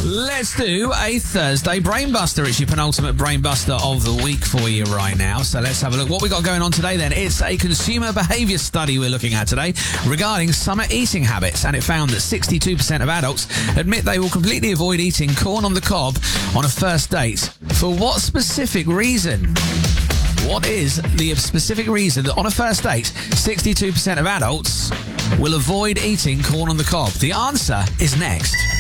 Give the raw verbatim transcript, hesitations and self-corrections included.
Let's do a Thursday Brainbuster. It's your penultimate Brainbuster of the week for you right now. So let's have a look. What we got going on today then? It's a consumer behaviour study we're looking at today regarding summer eating habits. And it found that sixty-two percent of adults admit they will completely avoid eating corn on the cob on a first date. For what specific reason? What is the specific reason that on a first date, sixty-two percent of adults will avoid eating corn on the cob? The answer is next.